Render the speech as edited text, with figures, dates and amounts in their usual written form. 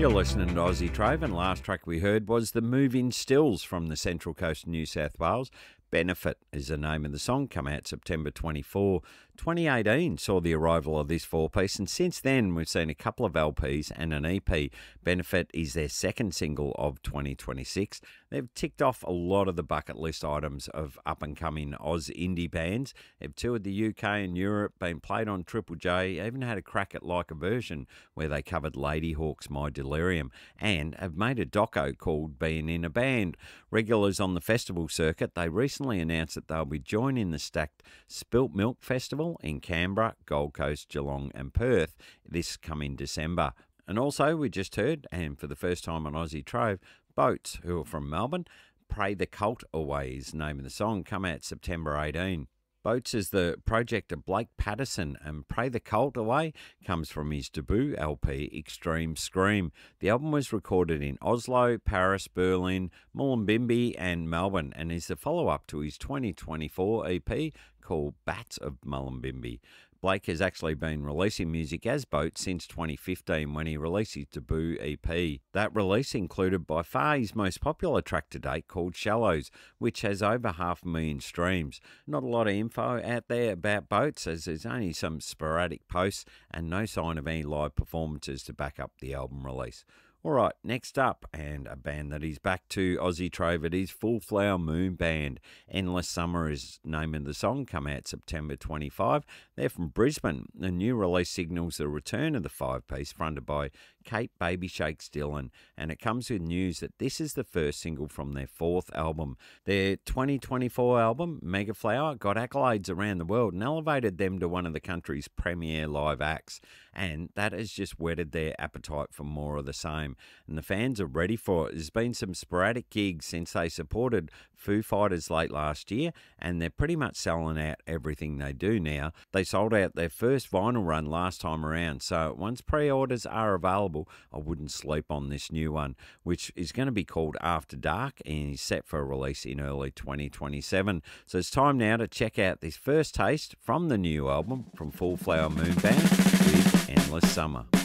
You're listening to Aussie Trove, and last track we heard was the Moving Stills from the Central Coast of New South Wales. Benefit is the name of the song, come out September 24. 2018 saw the arrival of this four-piece, and since then we've seen a couple of LPs and an EP. Benefit is their second single of 2026. They've ticked off a lot of the bucket list items of up-and-coming Oz indie bands. They've toured the UK and Europe, been played on Triple J, even had a crack at Like a Version where they covered Ladyhawke's My Delirium, and have made a doco called Being in a Band. Regulars on the festival circuit, they recently announced that they'll be joining the stacked Spilt Milk Festival in Canberra, Gold Coast, Geelong and Perth this coming December. And also we just heard, and for the first time on Aussie Trove, Boats, who are from Melbourne. Pray the Cult Away is the name of the song, come out September 18. Boats is the project of Blake Patterson, and Pray the Cult Away comes from his debut LP, Extreme Scream. The album was recorded in Oslo, Paris, Berlin, Mullumbimby and Melbourne, and is the follow-up to his 2024 EP called Bats of Mullumbimby. Blake has actually been releasing music as Boats since 2015 when he released his debut EP. That release included by far his most popular track to date called Shallows, which has over 500,000 streams. Not a lot of info out there about Boats, as there's only some sporadic posts and no sign of any live performances to back up the album release. Alright, next up, and a band that is back to Aussie Trove, it is Full Flower Moon Band. Endless Summer is the name of the song, come out September 25. They're from Brisbane. The new release signals the return of the five-piece fronted by Kate Baby Shakes Dillon, and it comes with news that this is the first single from their fourth album. Their 2024 album, Mega Flower, got accolades around the world and elevated them to one of the country's premier live acts, and that has just whetted their appetite for more of the same, and the fans are ready for it. There's been some sporadic gigs since they supported Foo Fighters late last year, and they're pretty much selling out everything they do now. They sold out their first vinyl run last time around, so once pre-orders are available, I wouldn't sleep on this new one, which is going to be called After Dark and is set for a release in early 2027. So it's time now to check out this first taste from the new album from Full Flower Moon Band with Endless Summer.